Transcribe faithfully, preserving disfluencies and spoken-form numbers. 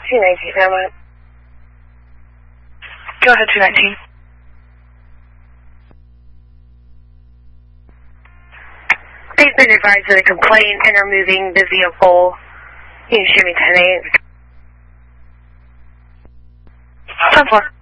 two nineteen, Paramount. Go ahead, two nineteen. They've been advised of a complaint and are moving the vehicle. You can shoot me ten eight. ten four.